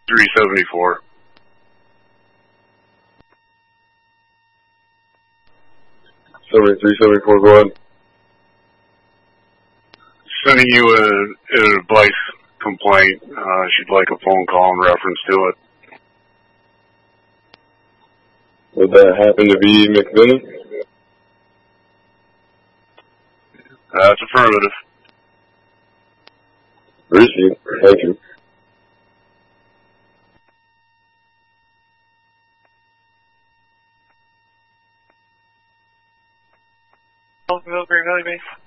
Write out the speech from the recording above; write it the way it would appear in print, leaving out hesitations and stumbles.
374. Sorry, 374, go ahead. Sending you an advice complaint. She'd like a phone call in reference to it. Would that happen to be McVinney? That's affirmative. Received. Thank you. Green Valley Base.